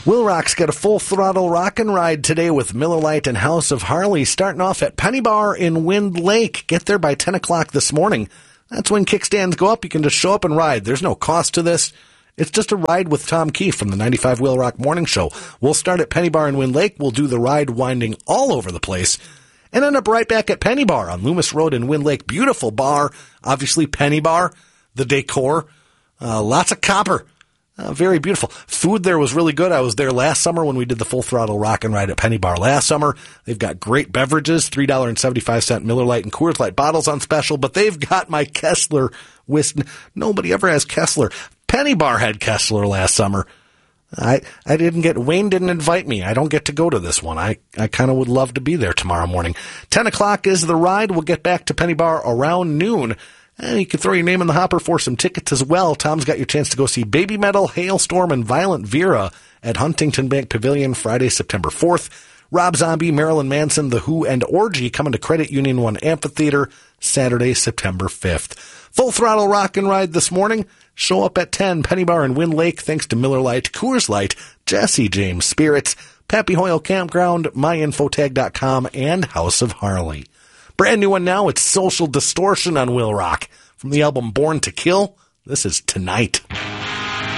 Will Rock's got a full throttle rock and ride today with Miller Lite and House of Harley, starting off at Penny Bar in Wind Lake. Get there by 10 o'clock this morning. That's when kickstands go up. You can just show up and ride. There's no cost to this. It's just a ride with Tom Keefe from the 95 Wheel Rock Morning Show. We'll start at Penny Bar in Wind Lake. We'll do the ride winding all over the place and end up right back at Penny Bar on Loomis Road in Wind Lake. Beautiful bar. Obviously, Penny Bar, the decor, lots of copper. Very beautiful. Food there was really good. I was there last summer when we did the full throttle rock and ride at Penny Bar last summer. They've got great beverages, $3.75 Miller Lite and Coors Light bottles on special, but they've got my Kessler whiskey. Nobody ever has Kessler. Penny Bar had Kessler last summer. Wayne didn't invite me. I don't get to go to this one. I kind of would love to be there tomorrow morning. 10 o'clock is the ride. We'll get back to Penny Bar around noon. And you can throw your name in the hopper for some tickets as well. Tom's got your chance to go see Baby Metal, Hailstorm, and Violent Vera at Huntington Bank Pavilion Friday, September 4th. Rob Zombie, Marilyn Manson, The Who, and Orgy coming to Credit Union 1 Amphitheater Saturday, September 5th. Full throttle rock and ride this morning. Show up at 10, Penny Bar in Wind Lake, thanks to Miller Lite, Coors Light, Jesse James Spirits, Pappy Hoyle Campground, myinfotag.com, and House of Harley. Brand new one now, it's Social Distortion on Will Rock. From the album Born to Kill, this is Tonight.